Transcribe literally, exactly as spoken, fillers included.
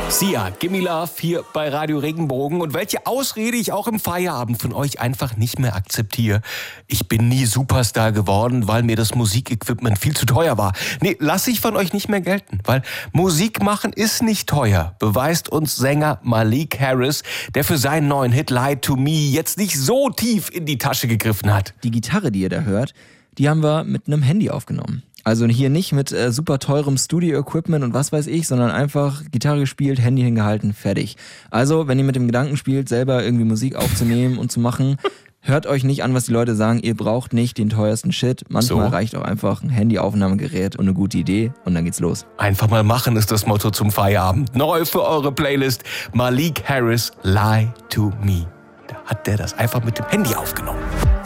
Sia, Gimme Love hier bei Radio Regenbogen. Und welche Ausrede ich auch im Feierabend von euch einfach nicht mehr akzeptiere. Ich bin nie Superstar geworden, weil mir das Musikequipment viel zu teuer war. Nee, lass ich von euch nicht mehr gelten, weil Musik machen ist nicht teuer, beweist uns Sänger Malik Harris, der für seinen neuen Hit Lie to Me jetzt nicht so tief in die Tasche gegriffen hat. Die Gitarre, die ihr da hört, die haben wir mit einem Handy aufgenommen. Also hier nicht mit äh, super teurem Studio-Equipment und was weiß ich, sondern einfach Gitarre gespielt, Handy hingehalten, fertig. Also, wenn ihr mit dem Gedanken spielt, selber irgendwie Musik aufzunehmen und zu machen, hört euch nicht an, was die Leute sagen. Ihr braucht nicht den teuersten Shit. Manchmal so. reicht auch einfach ein Handyaufnahmegerät und eine gute Idee und dann geht's los. Einfach mal machen ist das Motto zum Feierabend. Neu für eure Playlist, Malik Harris, Lie to Me. Da hat der das einfach mit dem Handy aufgenommen.